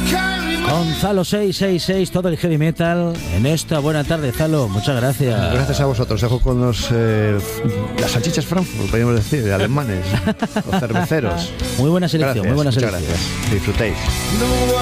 Con Zalo 666, todo el heavy metal en esta buena tarde. Zalo, muchas gracias. Gracias a vosotros. Dejo con las salchichas Frankfurt, podríamos decir, de alemanes, los cerveceros. Muy buena selección, gracias, muy buena muchas selección. Gracias. Disfrutéis.